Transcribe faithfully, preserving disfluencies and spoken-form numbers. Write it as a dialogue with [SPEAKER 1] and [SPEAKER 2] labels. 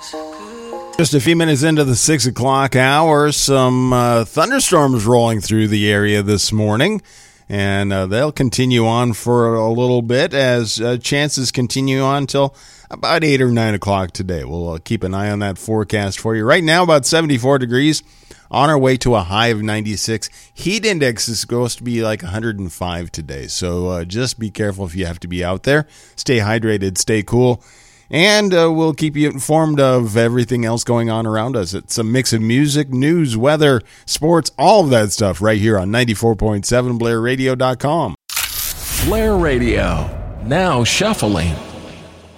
[SPEAKER 1] Just a few minutes into the six o'clock hour, some uh, thunderstorms rolling through the area this morning, and uh, they'll continue on for a little bit as uh, chances continue on until about eight or nine o'clock today. We'll uh, keep an eye on that forecast for you. Right now, about seventy-four degrees, on our way to a high of ninety-six. Heat index is supposed to be like one hundred five today, so uh, just be careful if you have to be out there. Stay hydrated, stay cool. And uh, we'll keep you informed of everything else going on around us. It's a mix of music, news, weather, sports, all of that stuff right here on ninety-four point seven Blair Radio dot com.
[SPEAKER 2] Blair Radio, now shuffling.